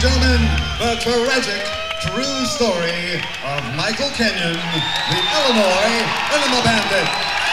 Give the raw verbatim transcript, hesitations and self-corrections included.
gentlemen, the tragic, true story of Michael Kenyon, the Illinois Enema Bandit.